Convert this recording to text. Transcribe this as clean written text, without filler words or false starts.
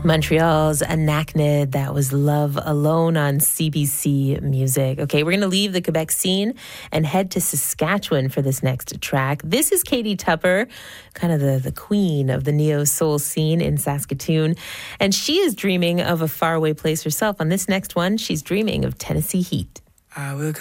Montreal's Anachnid. That was Love Alone on CBC Music. Okay, we're going to leave the Quebec scene and head to Saskatchewan for this next track. This is Katie Tupper, kind of the queen of the neo-soul scene in Saskatoon. And she is dreaming of a faraway place herself. On this next one, she's dreaming of Tennessee Heat. I will